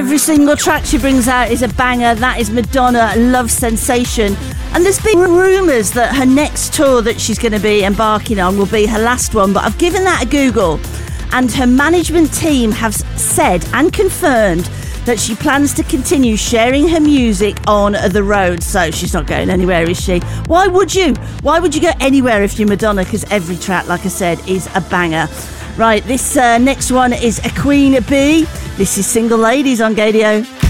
Every single track she brings out is a banger. That is Madonna, Love Sensation. And there's been rumours that her next tour that she's going to be embarking on will be her last one, but I've given that a Google, and her management team have said and confirmed that she plans to continue sharing her music on the road. So she's not going anywhere, is she? Why would you? Why would you go anywhere if you're Madonna? Because every track, like I said, is a banger. Right, this next one is a Queen Bee. This is Single Ladies on Gadio.